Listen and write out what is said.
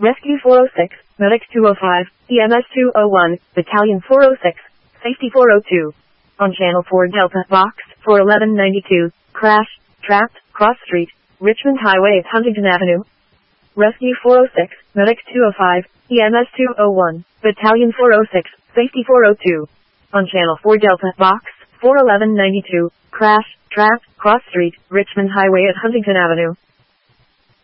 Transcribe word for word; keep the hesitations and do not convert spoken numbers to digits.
Rescue four oh six, Medic two oh five, E M S two oh one, Battalion four oh six, Safety four oh two. On Channel four Delta, Box four eleven ninety-two, crash, trapped, cross street, Richmond Highway at Huntington Avenue. Rescue four oh six, Medic two oh five, E M S two oh one, Battalion four oh six, Safety four oh two. On Channel four Delta, Box four eleven ninety-two, crash, trapped, cross street, Richmond Highway at Huntington Avenue.